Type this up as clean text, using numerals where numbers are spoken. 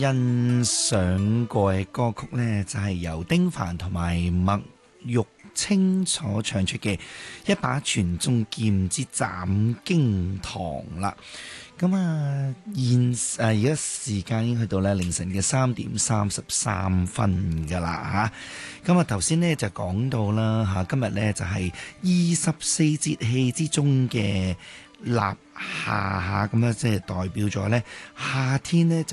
欣賞過嘅歌曲呢，就係由丁凡同埋麥玉清所唱出嘅《一把傳中劍之斬經堂》啦。咁啊，而家時間已經去到咧凌晨嘅3:33噶啦嚇。咁啊頭先呢就講到啦嚇，今日呢就係24節氣之中嘅立夏嚇，咁咧即係代表咗呢夏天呢就